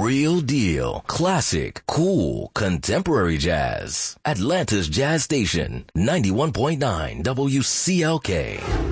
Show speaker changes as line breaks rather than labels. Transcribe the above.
real deal, classic, cool, contemporary jazz. Atlanta's Jazz Station, 91.9 WCLK.